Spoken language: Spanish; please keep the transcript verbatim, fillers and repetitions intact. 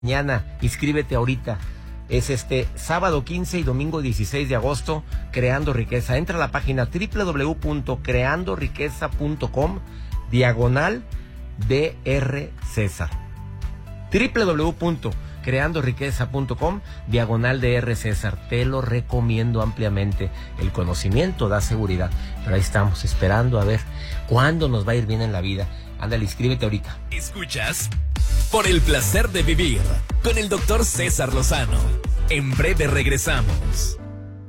Mañana, inscríbete ahorita. Es este sábado quince y domingo dieciséis de agosto, Creando Riqueza. Entra a la página doble u doble u doble u punto creando riqueza punto com, diagonal D R César. doble u doble u doble u punto creando riqueza punto com, diagonal D R César. Te lo recomiendo ampliamente. El conocimiento da seguridad. Pero ahí estamos, esperando a ver cuándo nos va a ir bien en la vida. Ándale, inscríbete ahorita. ¿Escuchas? Por el placer de vivir con el doctor César Lozano. En breve regresamos.